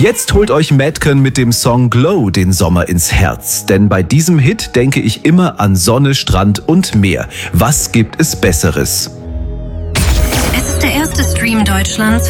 Jetzt holt euch Madcon mit dem Song Glow den Sommer ins Herz. Denn bei diesem Hit denke ich immer an Sonne, Strand und Meer. Was gibt es Besseres? Es ist der erste Stream Deutschlands